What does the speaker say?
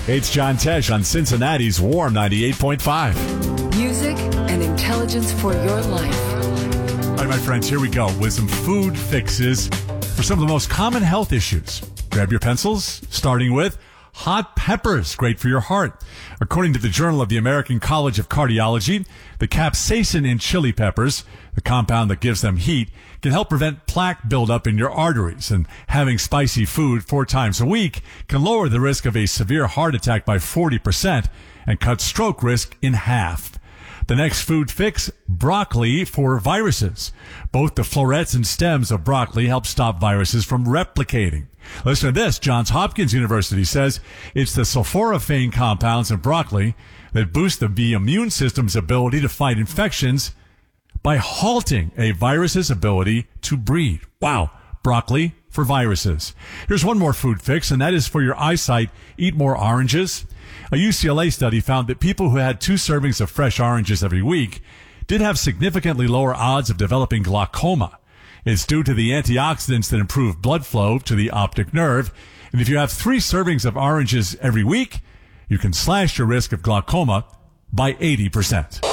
It's John Tesh on Cincinnati's Warm 98.5. Music and intelligence for your life. All right, my friends, here we go with some food fixes for some of the most common health issues. Grab your pencils, starting with hot peppers, great for your heart. According to the Journal of the American College of Cardiology, the capsaicin in chili peppers, the compound that gives them heat, can help prevent plaque buildup in your arteries. And having spicy food 4 times a week can lower the risk of a severe heart attack by 40% and cut stroke risk in half. The next food fix, broccoli for viruses. Both the florets and stems of broccoli help stop viruses from replicating. Listen to this. Johns Hopkins University says it's the sulforaphane compounds in broccoli that boost the immune system's ability to fight infections by halting a virus's ability to breed. Wow. Broccoli for viruses. Here's one more food fix, and that is for your eyesight. Eat more oranges. A UCLA study found that people who had 2 servings of fresh oranges every week did have significantly lower odds of developing glaucoma. It's due to the antioxidants that improve blood flow to the optic nerve. And if you have 3 servings of oranges every week, you can slash your risk of glaucoma by 80%.